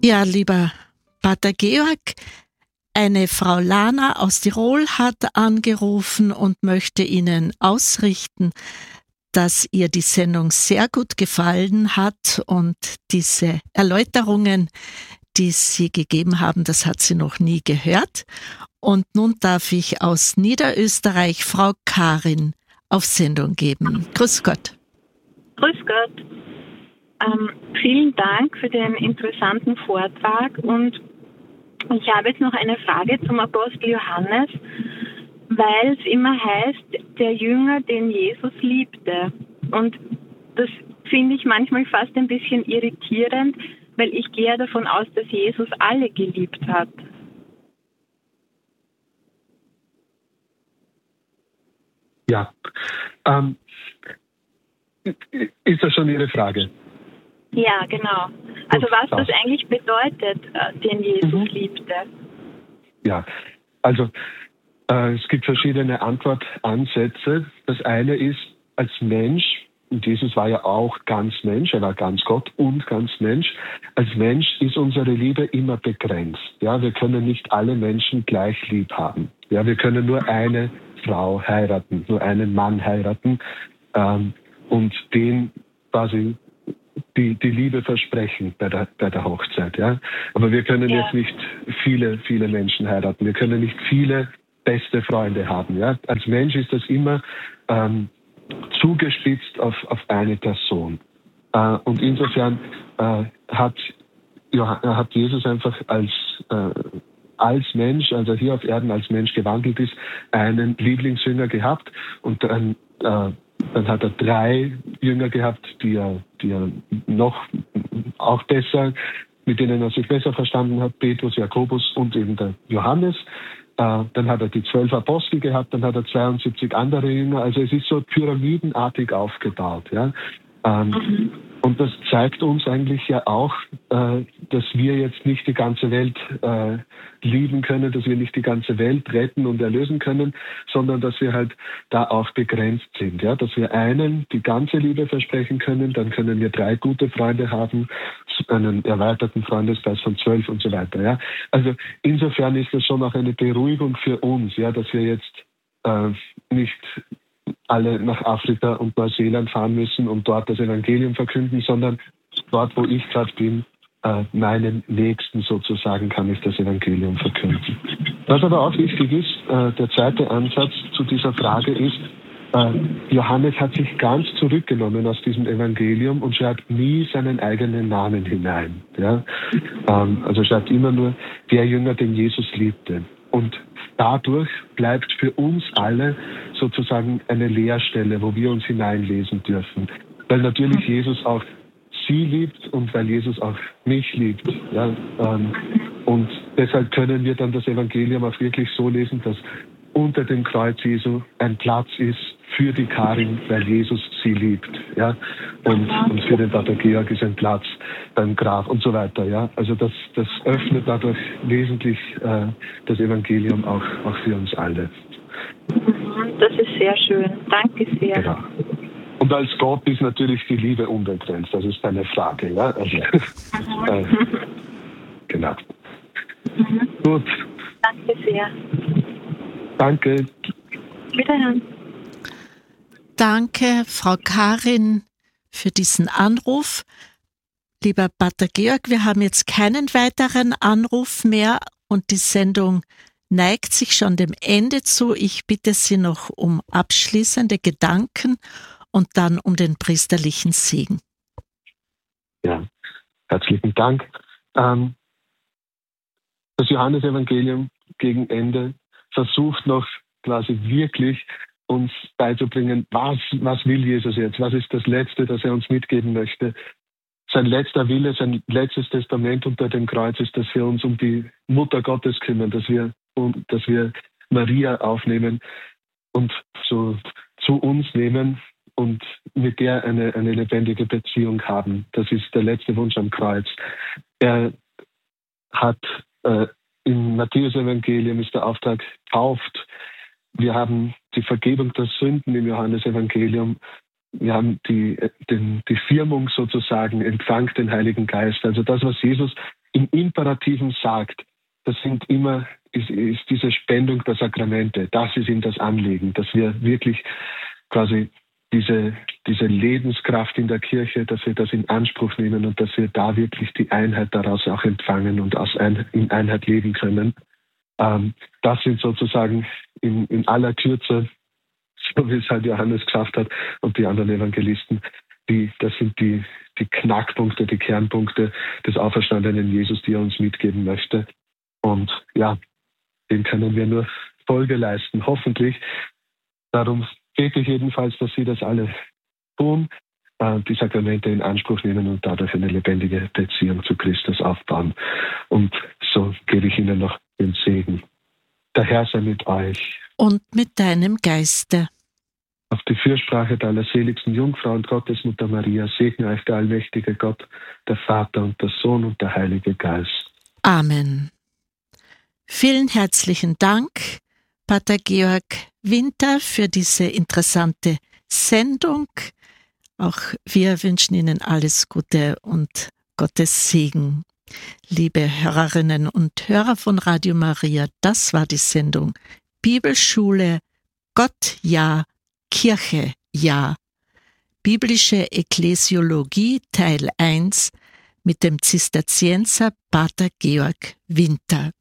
Ja, lieber Pater Georg, eine Frau Lana aus Tirol hat angerufen und möchte Ihnen ausrichten, dass ihr die Sendung sehr gut gefallen hat und diese Erläuterungen, die Sie gegeben haben, das hat sie noch nie gehört. Und nun darf ich aus Niederösterreich Frau Karin auf Sendung geben. Grüß Gott. Grüß Gott. Vielen Dank für den interessanten Vortrag und ich habe jetzt noch eine Frage zum Apostel Johannes, weil es immer heißt, der Jünger, den Jesus liebte. Und das finde ich manchmal fast ein bisschen irritierend, weil ich gehe davon aus, dass Jesus alle geliebt hat. Ja, ist das schon Ihre Frage? Ja, genau. Also was das eigentlich bedeutet, den Jesus liebte. Ja, also es gibt verschiedene Antwortansätze. Das eine ist, als Mensch, und Jesus war ja auch ganz Mensch, er war ganz Gott und ganz Mensch. Als Mensch ist unsere Liebe immer begrenzt. Ja, wir können nicht alle Menschen gleich lieb haben. Ja, wir können nur eine Frau heiraten, nur einen Mann heiraten und den quasi die Liebe versprechen bei der Hochzeit. Ja? Aber wir können jetzt nicht viele Menschen heiraten. Wir können nicht viele beste Freunde haben. Ja? Als Mensch ist das immer zugespitzt auf eine Person. Und insofern hat Jesus einfach als Mensch, also hier auf Erden als Mensch gewandelt ist, einen Lieblingsjünger gehabt und dann hat er 3 Jünger gehabt, die er noch auch besser, mit denen er sich besser verstanden hat, Petrus, Jakobus und eben der Johannes. Dann hat er die 12 Apostel gehabt, dann hat er 72 andere Jünger. Also es ist so pyramidenartig aufgebaut. Ja? Und das zeigt uns eigentlich ja auch, dass wir jetzt nicht die ganze Welt lieben können, dass wir nicht die ganze Welt retten und erlösen können, sondern dass wir halt da auch begrenzt sind. Ja? Dass wir einen die ganze Liebe versprechen können, dann können wir 3 gute Freunde haben, einen erweiterten Freundeskreis von 12 und so weiter. Ja? Also insofern ist das schon auch eine Beruhigung für uns, ja, dass wir jetzt nicht alle nach Afrika und Neuseeland fahren müssen und dort das Evangelium verkünden, sondern dort, wo ich gerade bin, meinen Nächsten sozusagen kann ich das Evangelium verkünden. Was aber auch wichtig ist, der zweite Ansatz zu dieser Frage ist, Johannes hat sich ganz zurückgenommen aus diesem Evangelium und schreibt nie seinen eigenen Namen hinein. Ja? Also schreibt immer nur der Jünger, den Jesus liebte. Und dadurch bleibt für uns alle sozusagen eine Leerstelle, wo wir uns hineinlesen dürfen. Weil natürlich Jesus auch sie liebt und weil Jesus auch mich liebt. Ja? Und deshalb können wir dann das Evangelium auch wirklich so lesen, dass unter dem Kreuz Jesu ein Platz ist für die Karin, weil Jesus sie liebt. Ja? Und für den Pater Georg ist ein Platz beim Grab und so weiter. Ja? Also das öffnet dadurch wesentlich das Evangelium auch für uns alle. Das ist sehr schön. Danke sehr. Genau. Und als Gott ist natürlich die Liebe unbegrenzt. Das ist keine Frage. Ja? Also, genau. Gut. Danke sehr. Danke. Wiederhören. Danke, Frau Karin, für diesen Anruf. Lieber Pater Georg, wir haben jetzt keinen weiteren Anruf mehr und die Sendung neigt sich schon dem Ende zu. Ich bitte Sie noch um abschließende Gedanken und dann um den priesterlichen Segen. Ja, herzlichen Dank. Das Johannesevangelium gegen Ende versucht noch quasi wirklich uns beizubringen, was will Jesus jetzt? Was ist das Letzte, das er uns mitgeben möchte? Sein letzter Wille, sein letztes Testament unter dem Kreuz ist, dass wir uns um die Mutter Gottes kümmern, dass wir Maria aufnehmen und zu uns nehmen und mit der eine lebendige Beziehung haben. Das ist der letzte Wunsch am Kreuz. Er hat im Matthäus-Evangelium ist der Auftrag, tauft. Wir haben die Vergebung der Sünden im Johannes-Evangelium. Wir haben die Firmung sozusagen, empfangt den Heiligen Geist. Also das, was Jesus im Imperativen sagt, das sind immer, ist diese Spendung der Sakramente. Das ist ihm das Anliegen, dass wir wirklich quasi diese Lebenskraft in der Kirche, dass wir das in Anspruch nehmen und dass wir da wirklich die Einheit daraus auch empfangen und in Einheit leben können. Das sind sozusagen in aller Kürze, so wie es halt Johannes geschafft hat und die anderen Evangelisten, das sind die Knackpunkte, die Kernpunkte des auferstandenen Jesus, die er uns mitgeben möchte. Und ja, dem können wir nur Folge leisten, hoffentlich. Darum bete ich jedenfalls, dass Sie das alle tun, die Sakramente in Anspruch nehmen und dadurch eine lebendige Beziehung zu Christus aufbauen. Und so gebe ich Ihnen noch den Segen. Der Herr sei mit euch. Und mit deinem Geiste. Auf die Fürsprache der allerseligsten Jungfrau und Gottesmutter Maria segne euch der allmächtige Gott, der Vater und der Sohn und der Heilige Geist. Amen. Vielen herzlichen Dank, Pater Georg Winter, für diese interessante Sendung. Auch wir wünschen Ihnen alles Gute und Gottes Segen. Liebe Hörerinnen und Hörer von Radio Maria, das war die Sendung Bibelschule Gott ja, Kirche ja. Biblische Ekklesiologie Teil 1 mit dem Zisterzienser Pater Georg Winter.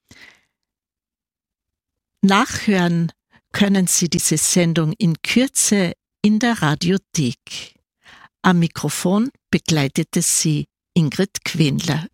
Nachhören können Sie diese Sendung in Kürze in der Radiothek. Am Mikrofon begleitete Sie Ingrid Quenler.